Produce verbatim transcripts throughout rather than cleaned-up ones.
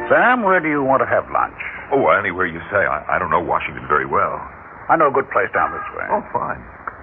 Sam, where do you want to have lunch? Oh, anywhere you say. I, I don't know Washington very well. I know a good place down this way. Oh, fine.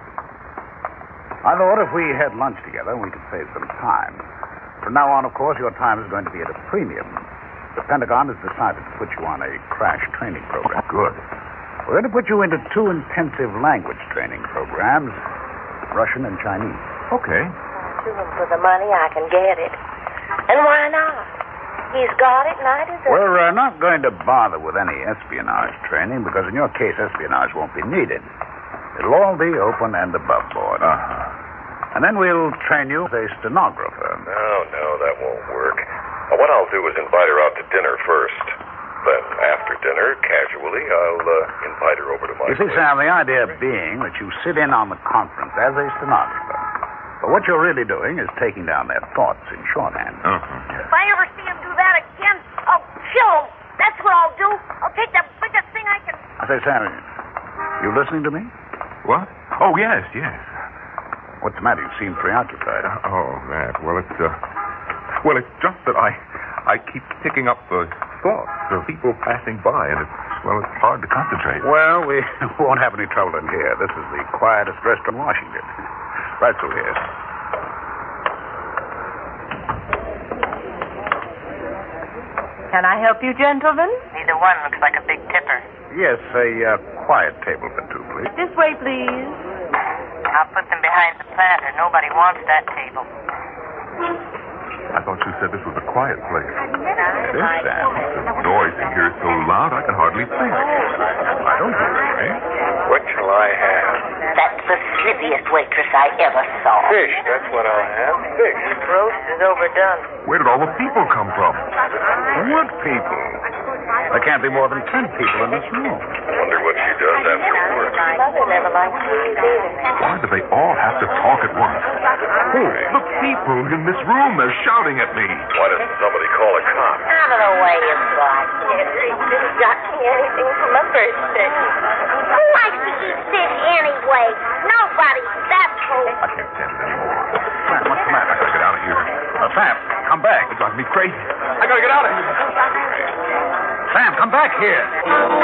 I thought if we had lunch together, we could save some time. From now on, of course, your time is going to be at a premium. The Pentagon has decided to put you on a crash training program. Good. We're going to put you into two intensive language training programs, Russian and Chinese. Okay. To him for the money, I can get it. And why not? He's got it, and I deserve it. We're uh, not going to bother with any espionage training, because in your case, espionage won't be needed. It'll all be open and above board. Uh-huh. And then we'll train you as a stenographer. No, no, that won't work. Well, what I'll do is invite her out to dinner first. Then, after dinner, casually, I'll uh, invite her over to my You see, place. Sam, the idea being that you sit in on the conference as a stenographer. But what you're really doing is taking down their thoughts in shorthand. Uh-huh. If I ever see him do that again, I'll kill him. That's what I'll do. I'll take the biggest thing I can... I say, Sam, you listening to me? What? Oh, yes, yes. What's the matter? You seem preoccupied. Uh, oh, that. Well, it's, uh... Well, it's just that I... I keep picking up the thoughts of people passing by, and it's... Well, it's hard to concentrate. Well, we won't have any trouble in here. This is the quietest restaurant in Washington. Right through here. Can I help you, gentlemen? Neither one looks like a big tipper. Yes, a uh, quiet table for two, please. This way, please. I'll put them behind the platter. Nobody wants that table. I thought you said this was a quiet place. It is, Sam. The noise in here is so loud I can hardly think. I don't hear it, eh? What shall I have? That's the slippiest waitress I ever saw. Fish, that's what I'll have. Fish. Roast is overdone. Where did all the people come from? What people? There can't be more than ten people in this room. Wonder what she does after work. Mother never liked cheese either. Why do they all have to talk at once? Who? The people in this room. They're shouting at me. Why doesn't somebody call a cop? Out of the way, you guys. He didn't got me anything for my birthday. Who likes to eat fish anyway? Nobody. That's who. I can't stand it anymore. Sam, what's the matter? I gotta get out of here. Uh, Sam, come back. It drives me crazy. I gotta get out of here. Sam, come back here.